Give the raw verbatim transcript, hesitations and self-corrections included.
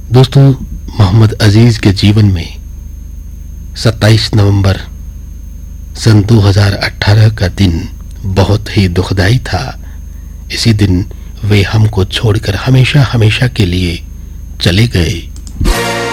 दोस्तों, मोहम्मद अजीज के जीवन में सत्ताईस नवंबर सन दो हज़ार अठारह का दिन बहुत ही दुखदाई था। इसी दिन वे हमको छोड़कर हमेशा हमेशा के लिए चले गए।